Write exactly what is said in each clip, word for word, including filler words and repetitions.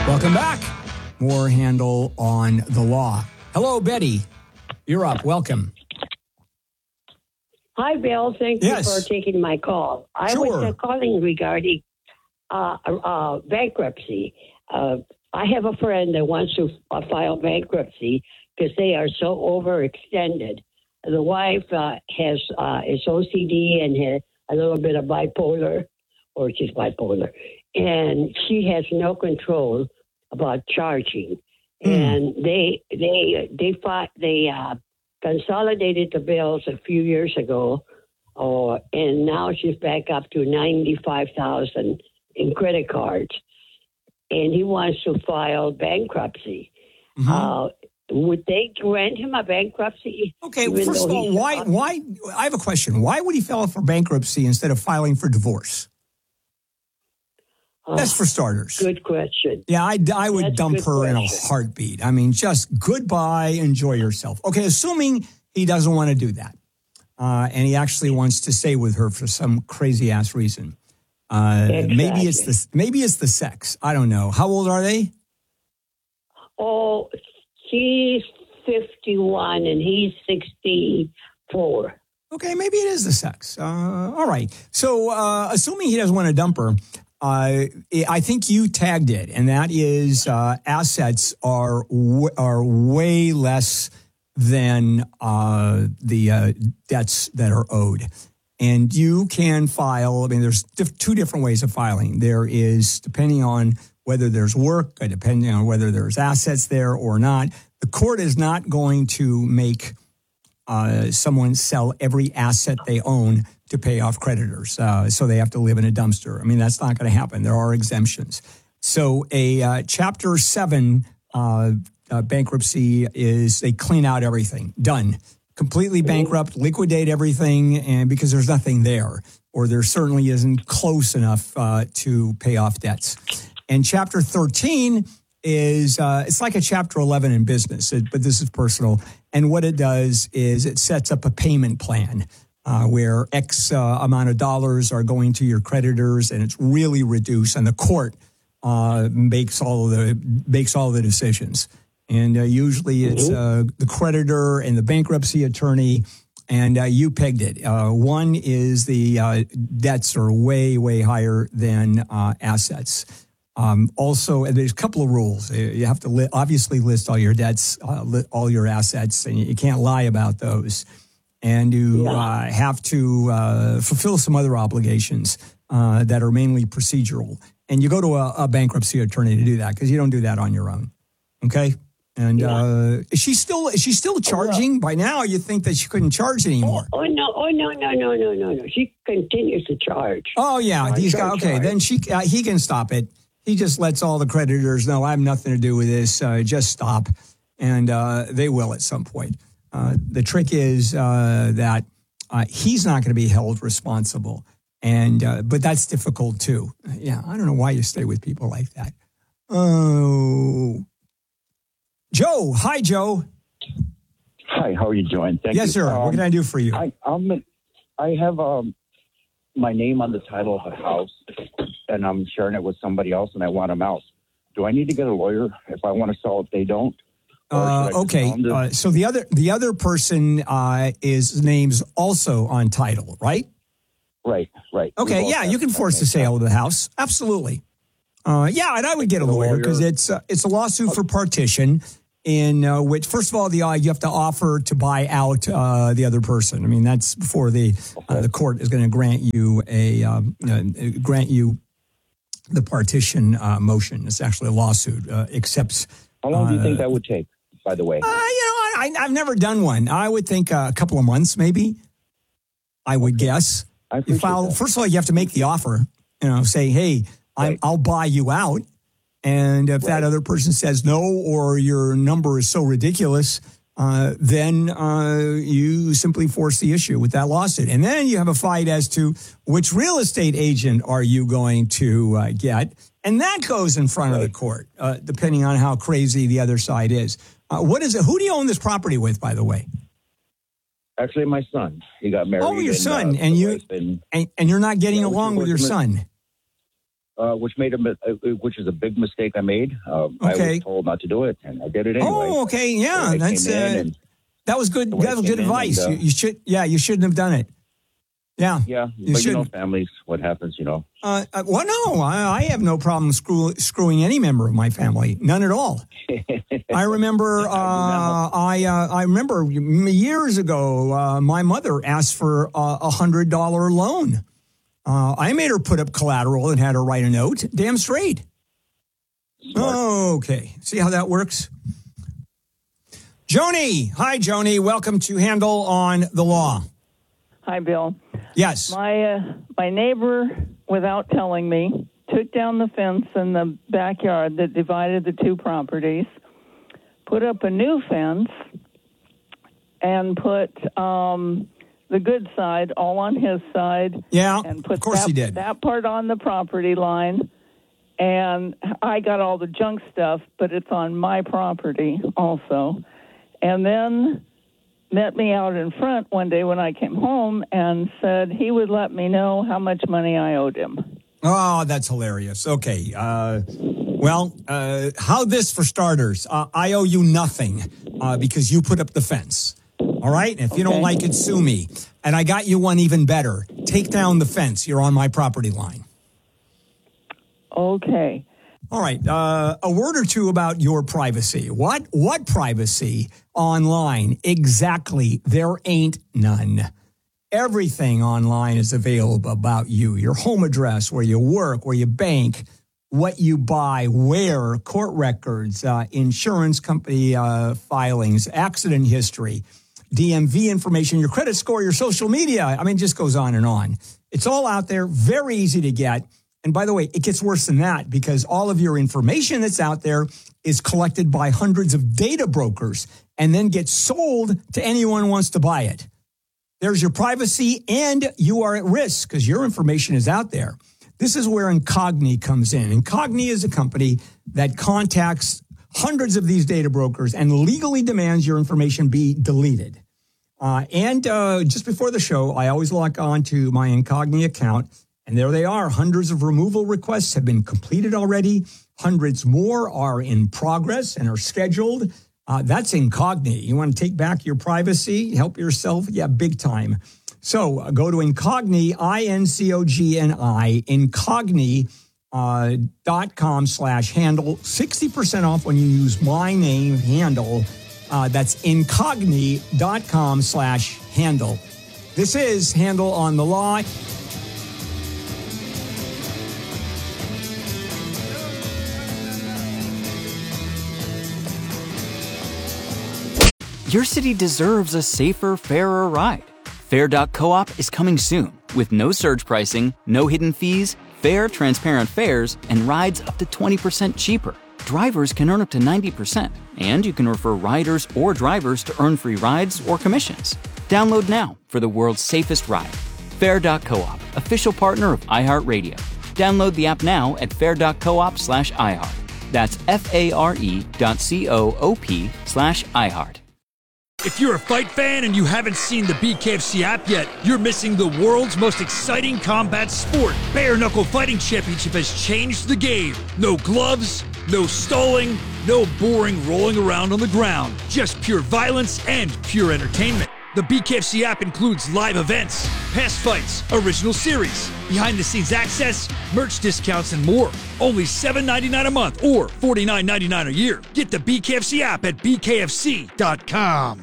Welcome back. More Handel on the Law. Hello, Betty. You're up. Welcome. Hi, Bill. Thank yes. you for taking my call. I sure. was uh, calling regarding uh, uh, bankruptcy. Uh, I have a friend that wants to uh, file bankruptcy because they are so overextended. The wife uh, has uh, is O C D and has a little bit of bipolar, or she's bipolar, and she has no control about charging. Mm. And they they they fought, they uh, consolidated the bills a few years ago, uh, and now she's back up to ninety-five thousand in credit cards. And he wants to file bankruptcy. Mm-hmm. Uh, would they grant him a bankruptcy? Okay, well, first of all, why? Why? I have a question. Why would he file for bankruptcy instead of filing for divorce? Uh, That's for starters. Good question. Yeah, I, I would That's dump her question. in a heartbeat. I mean, just goodbye, enjoy yourself. Okay, assuming he doesn't want to do that, uh, and he actually wants to stay with her for some crazy ass reason. Uh, exactly. Maybe it's the maybe it's the sex. I don't know. How old are they? Oh, she's fifty-one and he's sixty-four. Okay, maybe it is the sex. Uh, all right. So, uh, assuming he doesn't want to dump her, uh, I think you tagged it, and that is uh, assets are w- are way less than uh, the uh, debts that are owed. And you can file, I mean, there's diff- two different ways of filing. There is, depending on whether there's work, depending on whether there's assets there or not, the court is not going to make uh, someone sell every asset they own to pay off creditors. Uh, so they have to live in a dumpster. I mean, that's not going to happen. There are exemptions. So a uh, Chapter seven uh, uh, bankruptcy is they clean out everything. Done. Completely bankrupt, liquidate everything, and because there's nothing there, or there certainly isn't close enough uh, to pay off debts. And Chapter thirteen is, uh, it's like a Chapter eleven in business, it, but this is personal. And what it does is it sets up a payment plan uh, where X uh, amount of dollars are going to your creditors, and it's really reduced, and the court uh, makes all of the makes all of the decisions. And uh, usually it's uh, the creditor and the bankruptcy attorney, and uh, you pegged it. Uh, one is the uh, debts are way, way higher than uh, assets. Um, also, there's a couple of rules. You have to li- obviously list all your debts, uh, li- all your assets, and you can't lie about those. And you yeah. uh, have to uh, fulfill some other obligations uh, that are mainly procedural. And you go to a, a bankruptcy attorney to do that because you don't do that on your own. Okay? And yeah. uh, is she still is she still charging? Oh, well. By now, you think that she couldn't charge anymore. Oh, oh no! Oh no! No! No! No! No! No! She continues to charge. Oh yeah, charge, these guys. Okay, charge. Then she uh, he can stop it. He just lets all the creditors know I have nothing to do with this. Uh, just stop, and uh, they will at some point. Uh, the trick is uh, that uh, he's not going to be held responsible, and uh, but that's difficult too. Yeah, I don't know why you stay with people like that. Oh. Joe, hi, Joe. Hi, how are you doing? Thank yes, you. sir. Um, what can I do for you? I, I'm, I have um, my name on the title of a house, and I'm sharing it with somebody else, and I want them out. Do I need to get a lawyer if I want to sell if they don't? Uh, okay. Uh, so the other the other person uh, is name's also on title, right? Right. Right. Okay. Yeah, you can force the sale of the house. Absolutely. Uh, yeah, and I would get a lawyer because it's uh, it's a lawsuit for partition. In uh, which, first of all, the uh, you have to offer to buy out uh, the other person. I mean, that's before the uh, the court is going to grant you a um, uh, grant you the partition uh, motion. It's actually a lawsuit. Uh, accepts. How long do you uh, think that would take? By the way, uh, you know, I, I've never done one. I would think uh, a couple of months, maybe. I would okay. guess. I you file. That. First of all, you have to make the offer. You know, say, hey, right. I'll buy you out. And if right. that other person says no, or your number is so ridiculous, uh, then uh, you simply force the issue with that lawsuit. And then you have a fight as to which real estate agent are you going to uh, get. And that goes in front right. of the court, uh, depending on how crazy the other side is. Uh, what is it? Who do you own this property with, by the way? Actually, my son. He got married. Oh, your and, son. Uh, and you and, and, and you're not getting yeah, along with your son. uh, which made a mi- uh, which is a big mistake I made. Um, I Okay. was told not to do it, and I did it anyway. Oh, okay. Yeah, I that's came in uh, and- that was good. the way That I was came good in advice. and, uh, you, you should, yeah, you shouldn't have done it. Yeah, Yeah, you but should. you know, families, what happens, you know. Uh, uh, well, no, I, I have no problem screw, screwing any member of my family. None at all. I remember, uh, I uh, I remember years ago, uh, my mother asked for uh, a hundred dollar loan. Uh, I made her put up collateral and had her write a note. Damn straight. Smart. Okay, see how that works. Joni, hi Joni, welcome to Handle on the Law. Hi, Bill. Yes. My uh, my neighbor, without telling me, took down the fence in the backyard that divided the two properties, put up a new fence, and put um, the good side all on his side. Yeah, and put of course that, he did. that part on the property line. And I got all the junk stuff, but it's on my property also. And then met me out in front one day when I came home and said he would let me know how much money I owed him. Oh, that's hilarious. Okay. Uh, well, uh, how this for starters? Uh, I owe you nothing uh, because you put up the fence. All right? If you don't Okay. like it, sue me. And I got you one even better. Take down the fence. You're on my property line. Okay. All right. Uh, a word or two about your privacy. What? What privacy online? Exactly. There ain't none. Everything online is available about you. Your home address, where you work, where you bank, what you buy, where, court records, uh, insurance company uh, filings, accident history, D M V information, your credit score, your social media. I mean, it just goes on and on. It's all out there, very easy to get. And by the way, it gets worse than that because all of your information that's out there is collected by hundreds of data brokers and then gets sold to anyone who wants to buy it. There's your privacy and you are at risk because your information is out there. This is where Incogni comes in. Incogni is a company that contacts hundreds of these data brokers and legally demands your information be deleted. Uh, and uh, just before the show, I always log on to my Incogni account. And there they are. Hundreds of removal requests have been completed already. Hundreds more are in progress and are scheduled. Uh, that's Incogni. You want to take back your privacy, help yourself? Yeah, big time. So uh, go to Incogni, I N C O G N I, Incogni uh, dot com slash handle. sixty percent off when you use my name, Handle. Uh, that's Incogni dot com slash handle. This is Handle on the Law. Your city deserves a safer, fairer ride. Fair dot coop is coming soon with no surge pricing, no hidden fees, fair, transparent fares, and rides up to twenty percent cheaper. Drivers can earn up to ninety percent, and you can refer riders or drivers to earn free rides or commissions. Download now for the world's safest ride. Fair dot coop, official partner of iHeartRadio. Download the app now at fair dot coop slash iHeart. That's F-A-R-E dot C-O-O-P slash iHeart. If you're a fight fan and you haven't seen the B K F C app yet, you're missing the world's most exciting combat sport. Bare Knuckle Fighting Championship has changed the game. No gloves, no stalling, no boring rolling around on the ground. Just pure violence and pure entertainment. The B K F C app includes live events, past fights, original series, behind-the-scenes access, merch discounts, and more. Only seven dollars and ninety-nine cents a month or forty-nine dollars and ninety-nine cents a year. Get the B K F C app at B K F C dot com.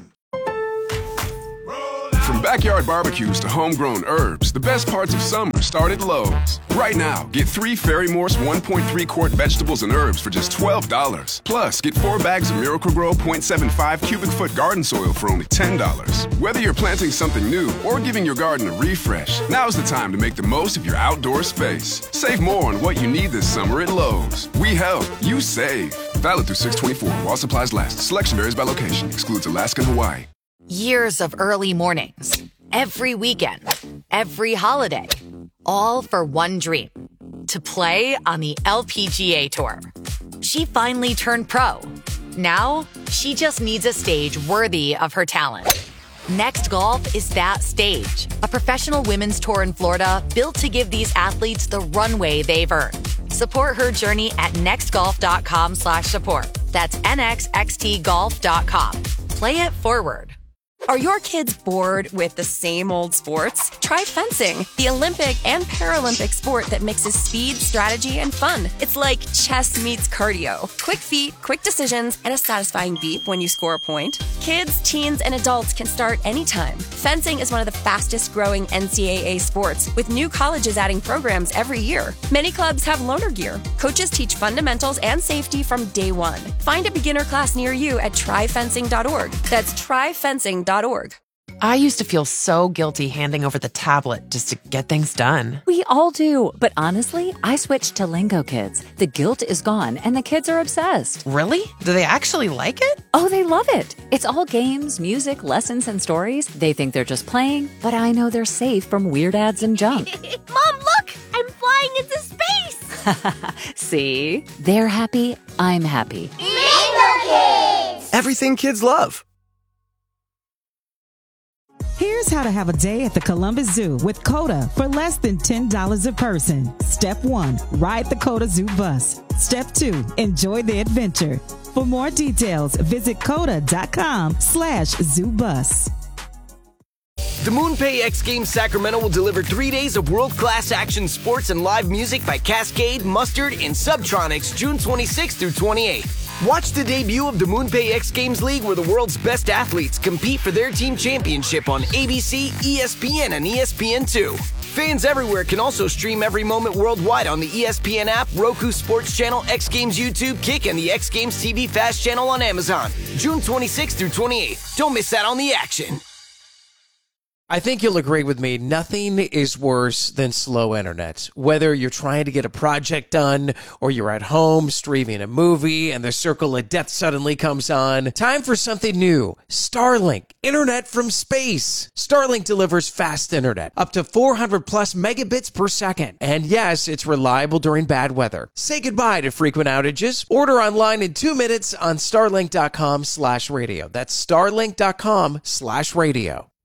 From backyard barbecues to homegrown herbs, the best parts of summer start at Lowe's. Right now, get three Fairy Morse one point three quart vegetables and herbs for just twelve dollars. Plus, get four bags of Miracle-Gro point seven five cubic foot garden soil for only ten dollars. Whether you're planting something new or giving your garden a refresh, now's the time to make the most of your outdoor space. Save more on what you need this summer at Lowe's. We help, you save. Valid through six twenty-four while supplies last. Selection varies by location. Excludes Alaska and Hawaii. Years of early mornings, every weekend, every holiday, all for one dream, to play on the L P G A Tour. She finally turned pro. Now, she just needs a stage worthy of her talent. Next Golf is that stage, a professional women's tour in Florida built to give these athletes the runway they've earned. Support her journey at nextgolf.com slash support. That's nxxtgolf dot com. Play it forward. Are your kids bored with the same old sports? Try fencing, the Olympic and Paralympic sport that mixes speed, strategy, and fun. It's like chess meets cardio. Quick feet, quick decisions, and a satisfying beep when you score a point. Kids, teens, and adults can start anytime. Fencing is one of the fastest growing N C double A sports, with new colleges adding programs every year. Many clubs have loaner gear. Coaches teach fundamentals and safety from day one. Find a beginner class near you at try fencing dot org. That's try fencing dot org. I used to feel so guilty handing over the tablet just to get things done. We all do, but honestly, I switched to Lingo Kids. The guilt is gone, and the kids are obsessed. Really? Do they actually like it? Oh, they love it. It's all games, music, lessons, and stories. They think they're just playing, but I know they're safe from weird ads and junk. Mom, look! I'm flying into space! See? They're happy, I'm happy. Lingo Kids! Everything kids love. Here's how to have a day at the Columbus Zoo with COTA for less than ten dollars a person. Step one, ride the COTA Zoo bus. Step two, enjoy the adventure. For more details, visit COTA.com slash zoo bus. The MoonPay X Games Sacramento will deliver three days of world-class action sports and live music by Cascade, Mustard, and Subtronics June twenty-sixth through twenty-eighth. Watch the debut of the MoonPay X Games League, where the world's best athletes compete for their team championship on A B C, E S P N, and E S P N two. Fans everywhere can also stream every moment worldwide on the E S P N app, Roku Sports Channel, X Games YouTube, Kick, and the X Games T V Fast Channel on Amazon. June twenty-sixth through twenty-eighth. Don't miss out on the action. I think you'll agree with me, nothing is worse than slow internet. Whether you're trying to get a project done or you're at home streaming a movie and the circle of death suddenly comes on, time for something new. Starlink, internet from space. Starlink delivers fast internet, up to four hundred plus megabits per second. And yes, it's reliable during bad weather. Say goodbye to frequent outages. Order online in two minutes on starlink.com slash radio. That's starlink.com slash radio.